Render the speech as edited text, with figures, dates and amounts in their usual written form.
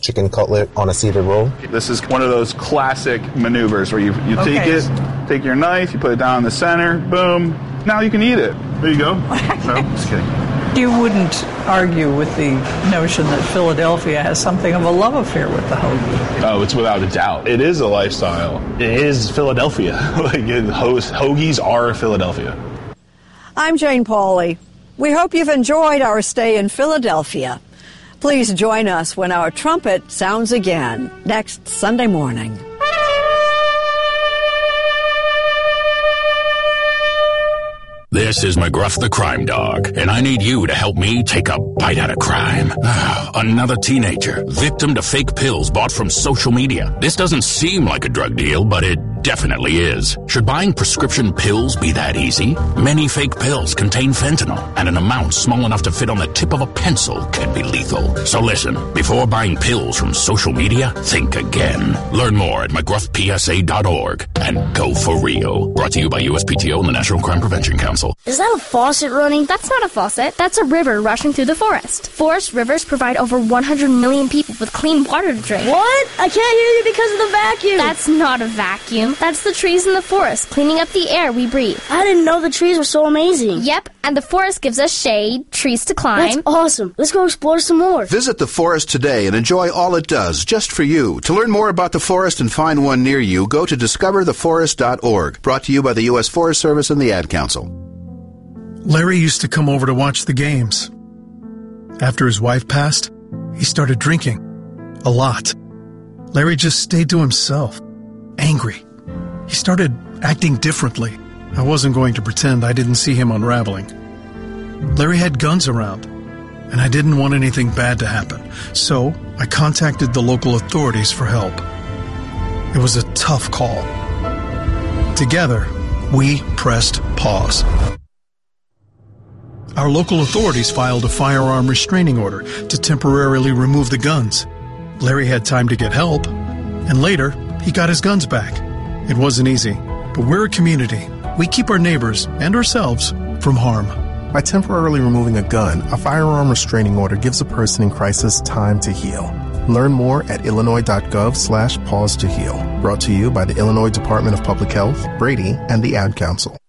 chicken cutlet on a seeded roll. This is one of those classic maneuvers where you take your knife, you put it down in the center, boom, now you can eat it. There you go. No, just kidding. You wouldn't argue with the notion that Philadelphia has something of a love affair with the hoagie. Oh, it's without a doubt. It is a lifestyle. It is Philadelphia. Hoagies are Philadelphia. I'm Jane Pauley. We hope you've enjoyed our stay in Philadelphia. Please join us when our trumpet sounds again next Sunday morning. This is McGruff the Crime Dog, and I need you to help me take a bite out of crime. Another teenager, victim to fake pills bought from social media. This doesn't seem like a drug deal, but it definitely is. Should buying prescription pills be that easy? Many fake pills contain fentanyl, and an amount small enough to fit on the tip of a pencil can be lethal. So listen, before buying pills from social media, think again. Learn more at McGruffPSA.org and go for real. Brought to you by USPTO and the National Crime Prevention Council. Is that a faucet running? That's not a faucet. That's a river rushing through the forest. Forest rivers provide over 100 million people with clean water to drink. What? I can't hear you because of the vacuum. That's not a vacuum. That's the trees in the forest, cleaning up the air we breathe. I didn't know the trees were so amazing. Yep, and the forest gives us shade, trees to climb. That's awesome. Let's go explore some more. Visit the forest today and enjoy all it does, just for you. To learn more about the forest and find one near you, go to discovertheforest.org. Brought to you by the U.S. Forest Service and the Ad Council. Larry used to come over to watch the games. After his wife passed, he started drinking. A lot. Larry just stayed to himself. Angry. He started acting differently. I wasn't going to pretend I didn't see him unraveling. Larry had guns around, and I didn't want anything bad to happen, so I contacted the local authorities for help. It was a tough call. Together, we pressed pause. Our local authorities filed a firearm restraining order to temporarily remove the guns. Larry had time to get help, and later, he got his guns back. It wasn't easy, but we're a community. We keep our neighbors and ourselves from harm. By temporarily removing a gun, a firearm restraining order gives a person in crisis time to heal. Learn more at illinois.gov/pause to heal. Brought to you by the Illinois Department of Public Health, Brady, and the Ad Council.